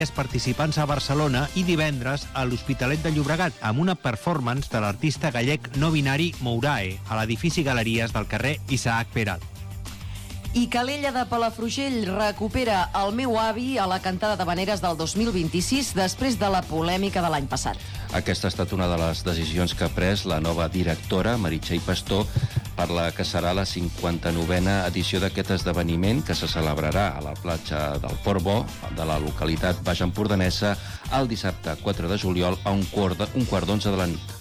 participants a Barcelona i divendres a l'Hospitalet de Llobregat amb una performance de l'artista gallec no binari Mourae a l'edifici Galeries del carrer Isaac Peral. I Calella de Palafrugell recupera El meu avi a la cantada d'havaneres del 2026 després de la polèmica de l'any passat. Aquesta ha estat una de les decisions que ha pres la nova directora, Meritxell Pastor, per la que serà la 59a edició d'aquest esdeveniment que se celebrarà a la platja del Port Bo de la localitat baix empordanesa el dissabte 4 de juliol a un quart d'11 de la nit.